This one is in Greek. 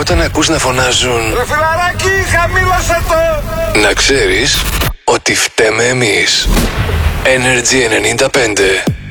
Όταν ακούς να φωνάζουν Ρε φιλαράκι, χαμήλωσε το! να ξέρεις ότι φταίμε εμείς. Energy 95.